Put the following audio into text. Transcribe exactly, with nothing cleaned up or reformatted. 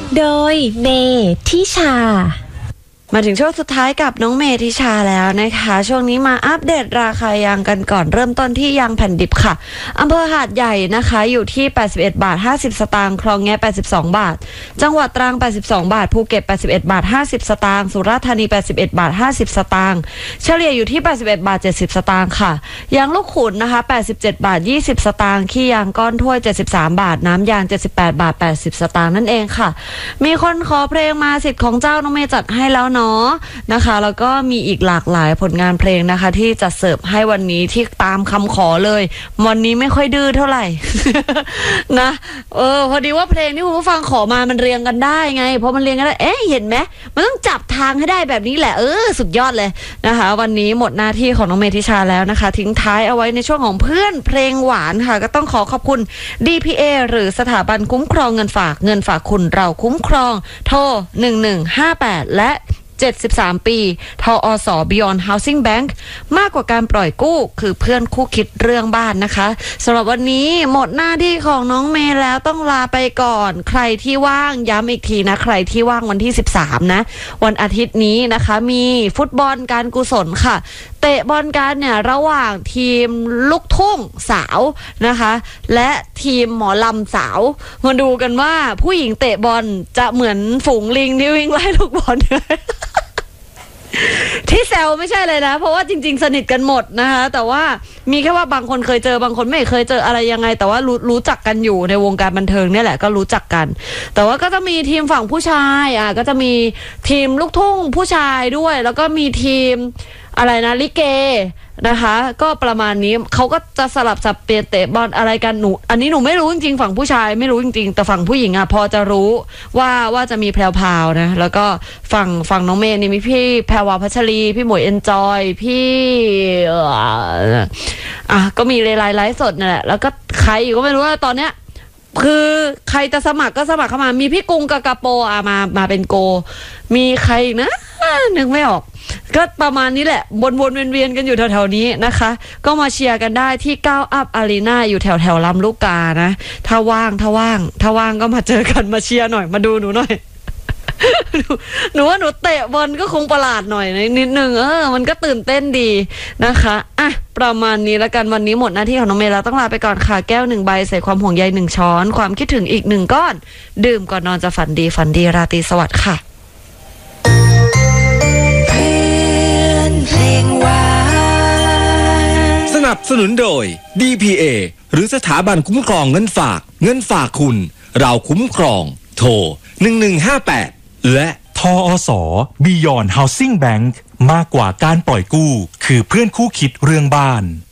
โดยเมทิชามาถึงช่วงสุดท้ายกับน้องเมธิชาแล้วนะคะช่วงนี้มาอัปเดตราคายางกันก่อนเริ่มต้นที่ยางแผ่นดิบค่ะอำเภอหาดใหญ่นะคะอยู่ที่แปดสิบเอ็ดบาทห้าสิบสตางค์คลองแงแปดสิบสองบาทจังหวัดตรังแปดสิบสองบาทภูเก็ตแปดสิบเอ็ดบาทห้าสิบสตางค์สุราษฎร์ธานีแปดสิบเอ็ดบาทห้าสิบสตางค์เฉลี่ยอยู่ที่แปดสิบเอ็ดบาทเจ็ดสิบสตางค์ค่ะยางลูกขุนนะคะแปดสิบเจ็ดบาทยี่สิบสตางค์ขี้ยางก้อนถ้วยเจ็ดสิบสามบาทน้ำยางเจ็ดสิบแปดบาทแปดสิบสตางค์นั่นเองค่ะมีคนขอเพลงมาสิทธิ์ของเจ้าน้องเมย์จัดให้แล้วเนาะนะคะแล้วก็มีอีกหลากหลายผลงานเพลงนะคะที่จะเสิร์ฟให้วันนี้ที่ตามคำขอเลยวันนี้ไม่ค่อยดื้อเท่าไหร่ นะเออพอดีว่าเพลงที่คุณผู้ฟังขอมามันเรียงกันได้ไงเพราะมันเรียงกันได้เอ๊ะเห็นไหมมันต้องจับทางให้ได้แบบนี้แหละเออสุดยอดเลยนะคะวันนี้หมดหน้าที่ของน้องเมธิชาแล้วนะคะทิ้งท้ายเอาไว้ในช่วงของเพื่อนเพลงหวานค่ะก็ต้องขอขอบคุณ ดี พี เอ หรือสถาบันคุ้มครองเงินฝากเงินฝากคุณเราคุ้มครองโทรหนึ่งหนึ่งห้าแปดและเจ็ดสิบสามปีทอส Beyond Housing Bank มากกว่าการปล่อยกู้คือเพื่อนคู่คิดเรื่องบ้านนะคะสำหรับวันนี้หมดหน้าที่ของน้องเมย์แล้วต้องลาไปก่อนใครที่ว่างย้ำอีกทีนะใครที่ว่างวันที่สิบสามนะวันอาทิตย์นี้นะคะมีฟุตบอลการกุศลค่ะเตะบอลกันเนี่ยระหว่างทีมลูกทุ่งสาวนะคะและทีมหมอลำสาวมาดูกันว่าผู้หญิงเตะบอลจะเหมือนฝูงลิงที่วิ่งไล่ลูกบอลที่แซวไม่ใช่เลยนะเพราะว่าจริงๆสนิทกันหมดนะคะแต่ว่ามีแค่ว่าบางคนเคยเจอบางคนไม่เคยเจออะไรยังไงแต่ว่ารู้รู้จักกันอยู่ในวงการบันเทิงเนี่ยแหละก็รู้จักกันแต่ว่าก็จะมีทีมฝั่งผู้ชายอ่ะก็จะมีทีมลูกทุ่งผู้ชายด้วยแล้วก็มีทีมอะไรนะลิเกนะคะก็ประมาณนี้เขาก็จะสลับสับเปลี่ยนเตะบอลอะไรกันหนูอันนี้หนูไม่รู้จริงๆฝั่งผู้ชายไม่รู้จริงๆแต่ฝั่งผู้หญิงอ่ะพอจะรู้ว่าว่าจะมีแพรวพาวนะแล้วก็ฝั่งฝั่งน้องเมย์นี่มีพี่แพรวพัชรีพี่หมวยเอนจอยพี่อ่ะก็มีเลไลไลฟ์สดนั่นแหละแล้วก็ใครอีกก็ไม่รู้ว่าตอนเนี้ยคือใครจะสมัครก็สมัครเข้ามามีพี่กุ้งกับกาโปอ่ะมามาเป็นโกมีใครนะนึกไม่ออกก็ประมาณนี้แหละวนๆเวียนๆกันอยู่แถวๆนี้นะคะก็มาเชียร์กันได้ที่เก้าอัพอารีนาอยู่แถวๆลำลูกกานะถ้าว่างถ้าว่างถ้าว่างก็มาเจอกันมาเชียร์หน่อยมาดูหนูหน่อย หนูว่าหนูเตะบอลก็คงประหลาดหน่อยนิดนึงเออมันก็ตื่นเต้นดีนะคะอ่ะประมาณนี้แล้วกันวันนี้หมดหน้าที่ของน้องเมย์แล้วต้องลาไปก่อนค่ะแก้วหนึ่งใบใส่ความห่วงใยหนึ่งช้อนความคิดถึงอีกหนึ่งก้อนดื่มก่อนนอนจะฝันดีฝันดีราตรีสวัสดิ์ค่ะสนับสนุนโดย ดี พี เอ หรือสถาบันคุ้มครองเงินฝากเงินฝากคุณเราคุ้มครองโทรหนึ่งหนึ่งห้าแปดและทอส Beyond Housing Bank มากกว่าการปล่อยกู้คือเพื่อนคู่คิดเรื่องบ้าน